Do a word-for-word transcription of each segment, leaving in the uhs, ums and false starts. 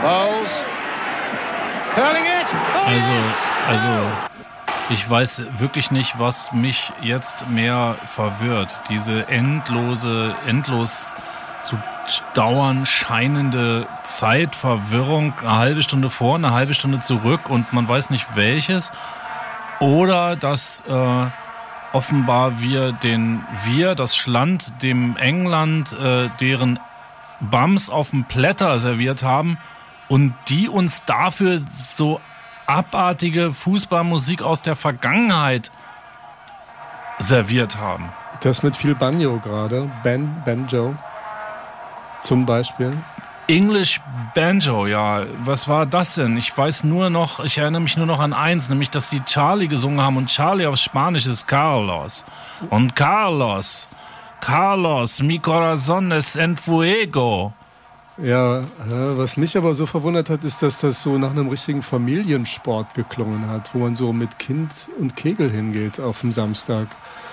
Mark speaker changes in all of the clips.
Speaker 1: Bowles. Curling it. Oh,
Speaker 2: Also,
Speaker 1: yes.
Speaker 2: also, ich weiß wirklich nicht, was mich jetzt mehr verwirrt. Diese endlose, endlos zu dauern scheinende Zeitverwirrung, eine halbe Stunde vor, eine halbe Stunde zurück und man weiß nicht welches. Oder dass äh, offenbar wir den, wir, das Schland, dem England, äh, deren Bums auf dem Plätter serviert haben und die uns dafür so abartige Fußballmusik aus der Vergangenheit serviert haben.
Speaker 3: Das mit viel Banjo gerade, Ben, Banjo zum Beispiel.
Speaker 2: English Banjo, ja. Was war das denn? Ich weiß nur noch, ich erinnere mich nur noch an eins, nämlich, dass die Charlie gesungen haben und Charlie auf Spanisch ist Carlos. Und Carlos, Carlos, mi corazón es en fuego.
Speaker 3: Ja, was mich aber so verwundert hat, ist, dass das so nach einem richtigen Familiensport geklungen hat, wo man so mit Kind und Kegel hingeht auf dem Samstag.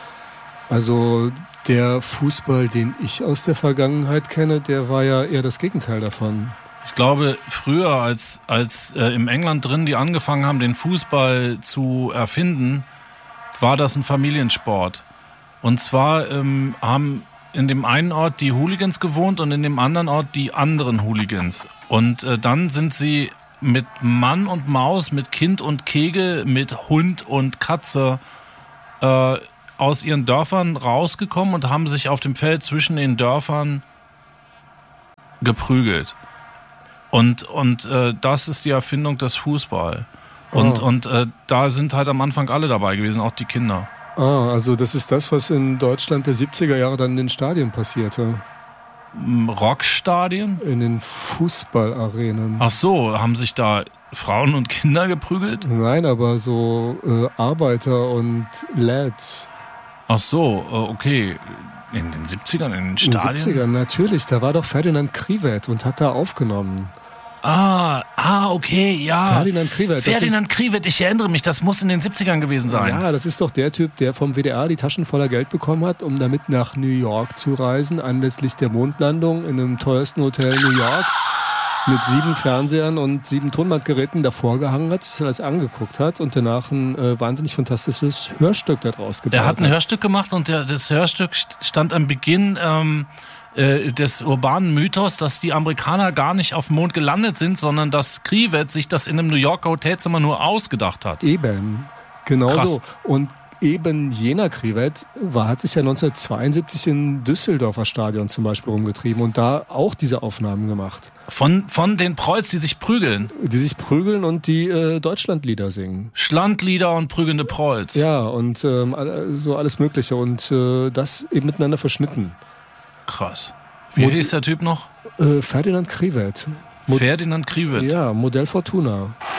Speaker 3: Also der Fußball, den ich aus der Vergangenheit kenne, der war ja eher das Gegenteil davon.
Speaker 2: Ich glaube, früher, als, als äh, im England drin die angefangen haben, den Fußball zu erfinden, war das ein Familiensport. Und zwar ähm, haben in dem einen Ort die Hooligans gewohnt und in dem anderen Ort die anderen Hooligans. Und äh, dann sind sie mit Mann und Maus, mit Kind und Kegel, mit Hund und Katze äh, aus ihren Dörfern rausgekommen und haben sich auf dem Feld zwischen den Dörfern geprügelt. Und, und äh, das ist die Erfindung des Fußball. Und,
Speaker 3: oh.
Speaker 2: und äh, da sind halt am Anfang alle dabei gewesen, auch die Kinder.
Speaker 3: Ah, also das ist das, was in Deutschland der siebziger Jahre dann in den Stadien passierte.
Speaker 2: Rockstadien?
Speaker 3: In den Fußballarenen.
Speaker 2: Ach so, haben sich da Frauen und Kinder geprügelt?
Speaker 3: Nein, aber so äh, Arbeiter und Lads.
Speaker 2: Ach so, okay. In den siebzigern, in den Stadien?
Speaker 3: In den siebzigern, natürlich. Da war doch Ferdinand Krivet und hat da aufgenommen.
Speaker 2: Ah, ah, okay, ja.
Speaker 3: Ferdinand Krivet.
Speaker 2: Ferdinand Krivet, ich erinnere mich, das muss in den siebzigern gewesen sein.
Speaker 3: Ja, das ist doch der Typ, der vom W D R die Taschen voller Geld bekommen hat, um damit nach New York zu reisen, anlässlich der Mondlandung in einem teuersten Hotel New Yorks mit sieben Fernsehern und sieben Tonbandgeräten davor gehangen hat, sich alles angeguckt hat und danach ein äh, wahnsinnig fantastisches Hörstück daraus gebaut hat.
Speaker 2: Er hat ein hat. Hörstück gemacht und der, das Hörstück stand am Beginn ähm, äh, des urbanen Mythos, dass die Amerikaner gar nicht auf dem Mond gelandet sind, sondern dass Krivet sich das in einem New Yorker Hotelzimmer nur ausgedacht hat.
Speaker 3: Eben, genau
Speaker 2: Krass.
Speaker 3: so. Und eben jener Krivet war, hat sich ja neunzehnhundertzweiundsiebzig in Düsseldorfer Stadion zum Beispiel rumgetrieben und da auch diese Aufnahmen gemacht.
Speaker 2: Von, von den Preuß, die sich prügeln?
Speaker 3: Die sich prügeln und die äh, Deutschlandlieder singen.
Speaker 2: Schlandlieder und prügelnde Preuß.
Speaker 3: Ja, und ähm, so alles Mögliche und äh, das eben miteinander verschnitten.
Speaker 2: Krass. Wie hieß der Typ noch?
Speaker 3: Äh, Ferdinand Krivet. Mo-
Speaker 2: Ferdinand Krivet.
Speaker 3: Ja, Modell Fortuna.